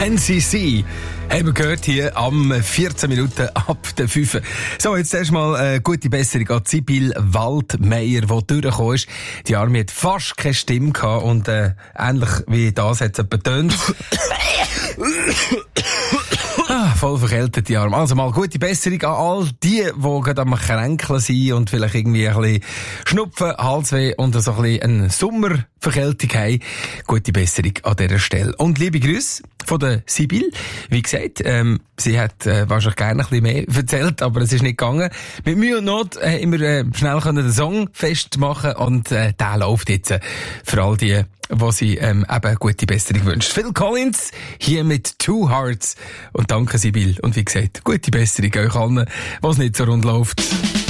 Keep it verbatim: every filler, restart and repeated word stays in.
N C C haben wir gehört hier am vierzehn Minuten ab der fünf. So, jetzt erstmal eine gute Besserung an Sibyl Waldmeier, die durchgekommen ist. Die Arme hat fast keine Stimme gehabt und äh, ähnlich wie das hat es betönt. Ah, voll verkältet die Arme. Also mal gute Besserung an all die, die gerade am Kränkeln sind und vielleicht irgendwie ein bisschen Schnupfen, Halsweh und so ein bisschen eine Sommerverkältung haben. Gute Besserung an dieser Stelle. Und liebe Grüße von der Sibyl. Wie gesagt, ähm, sie hat äh, wahrscheinlich gerne ein bisschen mehr erzählt, aber es ist nicht gegangen. Mit Mühe und Not äh, immer äh, schnell können den Song festmachen und äh, der läuft jetzt äh, für all die, wo sie ähm, eben gute Besserung wünscht. Phil Collins hier mit Two Hearts und danke Sibyl und wie gesagt, gute Besserung euch allen, was nicht so rund läuft.